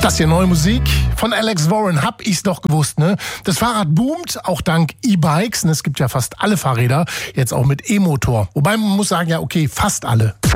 Das hier neue Musik von Alex Warren, hab ich's doch gewusst, ne? Das Fahrrad boomt, auch dank E-Bikes. Es gibt ja fast alle Fahrräder, jetzt auch mit E-Motor. Wobei man muss sagen, ja okay, fast alle.